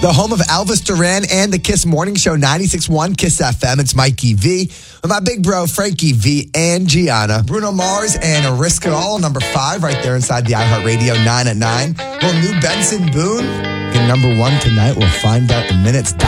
The home of Elvis Duran and the Kiss Morning Show, 96.1 Kiss FM. It's Mikey V with my big bro, Frankie V and Gianna. Bruno Mars and Risk It All, number 5, right there inside the iHeartRadio 9 at 9. Will New Benson Boone get number 1 tonight? We'll find out in minutes.